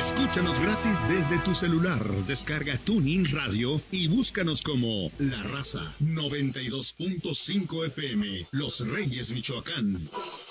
Escúchanos gratis desde tu celular. Descarga TuneIn Radio y búscanos como La Raza 92.5 FM, Los Reyes, Michoacán.